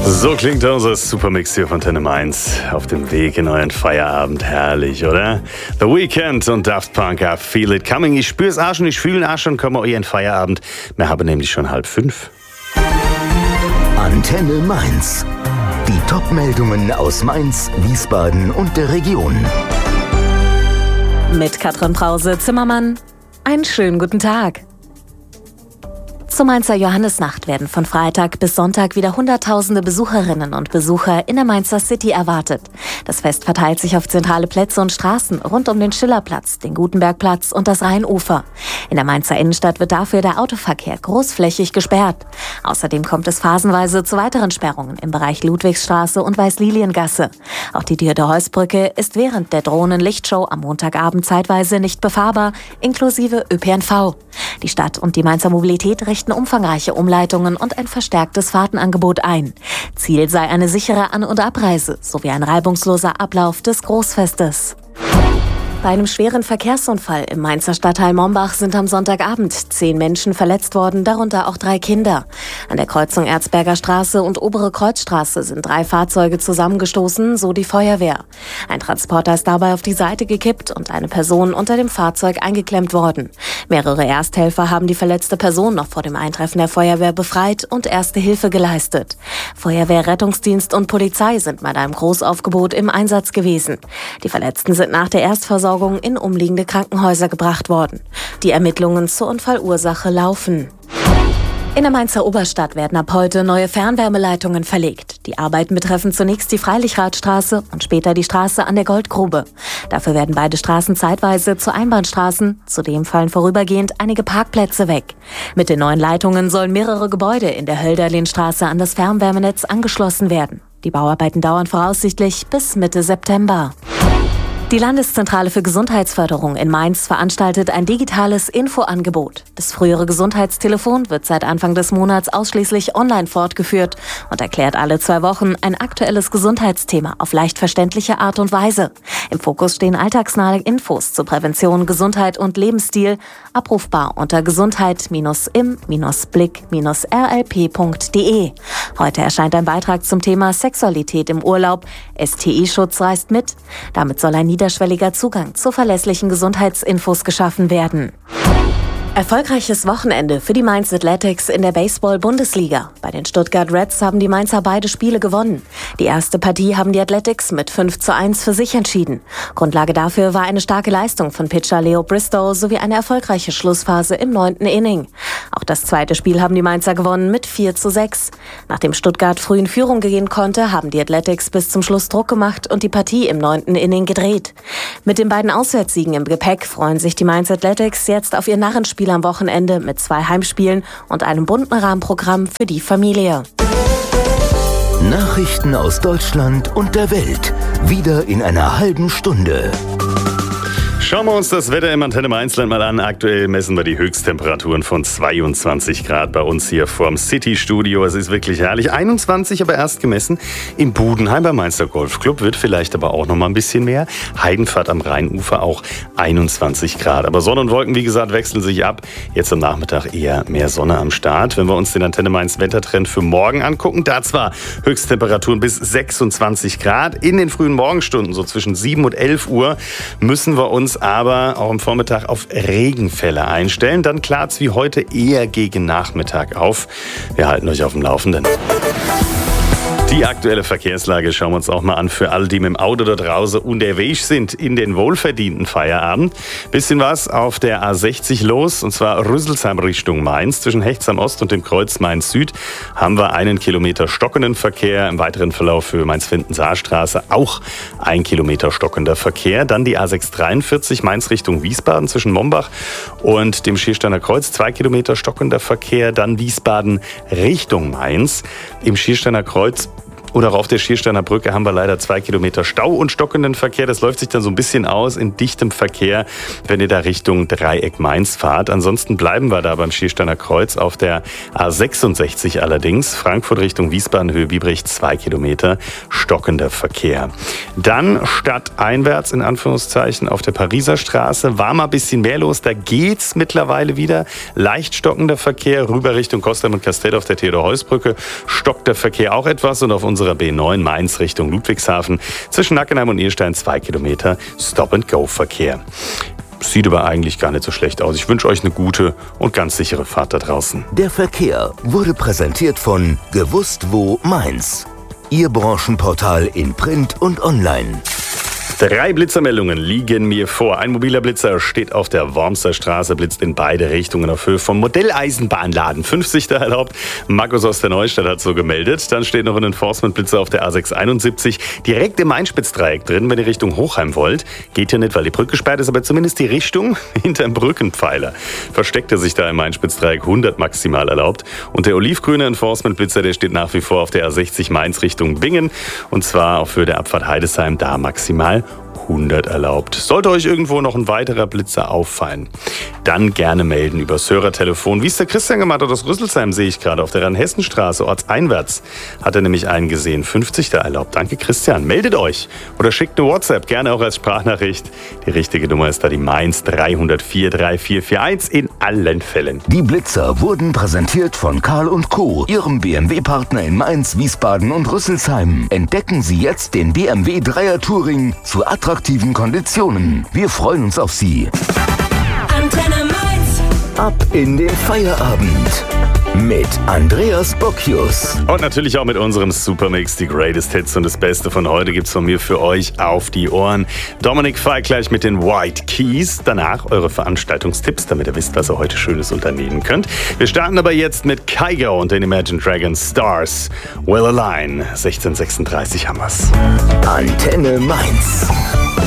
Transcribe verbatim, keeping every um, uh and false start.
So klingt unser Supermix hier von Antenne Mainz auf dem Weg in euren Feierabend. Herrlich, oder? The Weeknd und Daft Punk, I Feel It Coming. Ich spür's auch schon, ich fühle auch schon, kommen wir euren Feierabend. Wir haben nämlich schon halb fünf. Antenne Mainz. Die Top-Meldungen aus Mainz, Wiesbaden und der Region. Mit Katrin Brause-Zimmermann. Einen schönen guten Tag. Zur Mainzer Johannisnacht werden von Freitag bis Sonntag wieder Hunderttausende Besucherinnen und Besucher in der Mainzer City erwartet. Das Fest verteilt sich auf zentrale Plätze und Straßen rund um den Schillerplatz, den Gutenbergplatz und das Rheinufer. In der Mainzer Innenstadt wird dafür der Autoverkehr großflächig gesperrt. Außerdem kommt es phasenweise zu weiteren Sperrungen im Bereich Ludwigsstraße und Weißliliengasse. Auch die Dürde-Heuss-Brücke ist während der Drohnen-Lichtshow am Montagabend zeitweise nicht befahrbar, inklusive Ö P N V. Die Stadt und die Mainzer Mobilität richten umfangreiche Umleitungen und ein verstärktes Fahrtenangebot ein. Ziel sei eine sichere An- und Abreise sowie ein reibungsloser Ablauf des Großfestes. Bei einem schweren Verkehrsunfall im Mainzer Stadtteil Mombach sind am Sonntagabend zehn Menschen verletzt worden, darunter auch drei Kinder. An der Kreuzung Erzberger Straße und Obere Kreuzstraße sind drei Fahrzeuge zusammengestoßen, so die Feuerwehr. Ein Transporter ist dabei auf die Seite gekippt und eine Person unter dem Fahrzeug eingeklemmt worden. Mehrere Ersthelfer haben die verletzte Person noch vor dem Eintreffen der Feuerwehr befreit und erste Hilfe geleistet. Feuerwehr, Rettungsdienst und Polizei sind mit einem Großaufgebot im Einsatz gewesen. Die Verletzten sind nach der Erstversorgung in umliegende Krankenhäuser gebracht worden. Die Ermittlungen zur Unfallursache laufen. In der Mainzer Oberstadt werden ab heute neue Fernwärmeleitungen verlegt. Die Arbeiten betreffen zunächst die Freilichradstraße und später die Straße an der Goldgrube. Dafür werden beide Straßen zeitweise zu Einbahnstraßen. Zudem fallen vorübergehend einige Parkplätze weg. Mit den neuen Leitungen sollen mehrere Gebäude in der Hölderlinstraße an das Fernwärmenetz angeschlossen werden. Die Bauarbeiten dauern voraussichtlich bis Mitte September. Die Landeszentrale für Gesundheitsförderung in Mainz veranstaltet ein digitales Infoangebot. Das frühere Gesundheitstelefon wird seit Anfang des Monats ausschließlich online fortgeführt und erklärt alle zwei Wochen ein aktuelles Gesundheitsthema auf leicht verständliche Art und Weise. Im Fokus stehen alltagsnahe Infos zur Prävention, Gesundheit und Lebensstil, abrufbar unter gesundheit-im-blick-r l p punkt d e. Heute erscheint ein Beitrag zum Thema Sexualität im Urlaub. S T I-Schutz reist mit. Damit soll ein niederschwelliger Zugang zu verlässlichen Gesundheitsinfos geschaffen werden. Erfolgreiches Wochenende für die Mainz Athletics in der Baseball-Bundesliga. Bei den Stuttgart Reds haben die Mainzer beide Spiele gewonnen. Die erste Partie haben die Athletics mit fünf zu eins für sich entschieden. Grundlage dafür war eine starke Leistung von Pitcher Leo Bristow sowie eine erfolgreiche Schlussphase im neunten Inning. Auch das zweite Spiel haben die Mainzer gewonnen mit vier zu sechs. Nachdem Stuttgart früh in Führung gehen konnte, haben die Athletics bis zum Schluss Druck gemacht und die Partie im neunten Inning gedreht. Mit den beiden Auswärtssiegen im Gepäck freuen sich die Mainz Athletics jetzt auf ihr Narrenspiel am Wochenende mit zwei Heimspielen und einem bunten Rahmenprogramm für die Familie. Nachrichten aus Deutschland und der Welt. Wieder in einer halben Stunde. Schauen wir uns das Wetter im Antenne Mainzland mal an. Aktuell messen wir die Höchsttemperaturen von zweiundzwanzig Grad bei uns hier vorm City-Studio. Es ist wirklich herrlich. einundzwanzig aber erst gemessen im Budenheim beim Mainzer Golfclub. Wird vielleicht aber auch noch mal ein bisschen mehr. Heidenpfad am Rheinufer auch einundzwanzig Grad. Aber Sonne und Wolken, wie gesagt, wechseln sich ab. Jetzt am Nachmittag eher mehr Sonne am Start. Wenn wir uns den Antenne Mainz Wettertrend für morgen angucken, da zwar Höchsttemperaturen bis sechsundzwanzig Grad. In den frühen Morgenstunden, so zwischen sieben und elf Uhr, müssen wir uns aber auch am Vormittag auf Regenfälle einstellen. Dann klart es wie heute eher gegen Nachmittag auf. Wir halten euch auf dem Laufenden. Die aktuelle Verkehrslage schauen wir uns auch mal an für alle, die mit dem Auto da draußen unterwegs sind in den wohlverdienten Feierabend. Bisschen was auf der A sechzig los, und zwar Rüsselsheim Richtung Mainz. Zwischen Hechtsheim Ost und dem Kreuz Mainz Süd haben wir einen Kilometer stockenden Verkehr. Im weiteren Verlauf für Mainz-Finten-Saarstraße auch ein Kilometer stockender Verkehr. Dann die A sechs dreiundvierzig Mainz Richtung Wiesbaden zwischen Mombach und dem Schiersteiner Kreuz. Zwei Kilometer stockender Verkehr. Dann Wiesbaden Richtung Mainz. Im Schiersteiner Kreuz Und auch auf der Schiersteiner Brücke haben wir leider zwei Kilometer Stau und stockenden Verkehr. Das läuft sich dann so ein bisschen aus in dichtem Verkehr, wenn ihr da Richtung Dreieck Mainz fahrt. Ansonsten bleiben wir da beim Schiersteiner Kreuz auf der A sechsundsechzig allerdings. Frankfurt Richtung Wiesbaden, Höhe Biebrich, zwei Kilometer stockender Verkehr. Dann stadteinwärts in Anführungszeichen auf der Pariser Straße war mal ein bisschen mehr los. Da geht's mittlerweile wieder. Leicht stockender Verkehr rüber Richtung Kostheim und Castell auf der Theodor-Heuss-Brücke. Stockt der Verkehr auch etwas und auf unserer B neun Mainz Richtung Ludwigshafen zwischen Nackenheim und Ehlstein zwei Kilometer Stop-and-Go-Verkehr. Sieht aber eigentlich gar nicht so schlecht aus. Ich wünsche euch eine gute und ganz sichere Fahrt da draußen. Der Verkehr wurde präsentiert von Gewusst wo Mainz. Ihr Branchenportal in Print und Online. Drei Blitzermeldungen liegen mir vor. Ein mobiler Blitzer steht auf der Wormser Straße, blitzt in beide Richtungen auf Höhe vom Modelleisenbahnladen. fünfzig da erlaubt. Markus aus der Neustadt hat so gemeldet. Dann steht noch ein Enforcement-Blitzer auf der A sechshunderteinundsiebzig direkt im Einspitzdreieck drin, wenn ihr Richtung Hochheim wollt. Geht hier nicht, weil die Brücke gesperrt ist, aber zumindest die Richtung hinterm Brückenpfeiler. Versteckt er sich da im Einspitzdreieck, hundert maximal erlaubt. Und der olivgrüne Enforcement-Blitzer, der steht nach wie vor auf der A sechzig Mainz Richtung Bingen. Und zwar auf Höhe der Abfahrt Heidesheim, da maximal hundert erlaubt. Sollte euch irgendwo noch ein weiterer Blitzer auffallen, dann gerne melden über das Hörertelefon. Wie es der Christian gemacht hat aus Rüsselsheim, sehe ich gerade auf der Rheinhessenstraße, ortseinwärts, hat er nämlich einen gesehen. fünfzig da erlaubt. Danke Christian. Meldet euch oder schickt eine WhatsApp, gerne auch als Sprachnachricht. Die richtige Nummer ist da die Mainz drei null vier drei vier vier eins in allen Fällen. Die Blitzer wurden präsentiert von Karl und Co., Ihrem B M W-Partner in Mainz, Wiesbaden und Rüsselsheim. Entdecken Sie jetzt den B M W Dreier Touring zu attraktiven Konditionen. Wir freuen uns auf Sie. Antenne Mainz. Ab in den Feierabend mit Andreas Bocchius. Und natürlich auch mit unserem Supermix, die Greatest Hits, und das Beste von heute gibt's von mir für euch auf die Ohren. Dominik Fey gleich mit den White Keys. Danach eure Veranstaltungstipps, damit ihr wisst, was ihr heute Schönes unternehmen könnt. Wir starten aber jetzt mit Kygo und den Imagine Dragons Stars Well Align. sechzehn Uhr sechsunddreißig haben wir's. Antenne Mainz.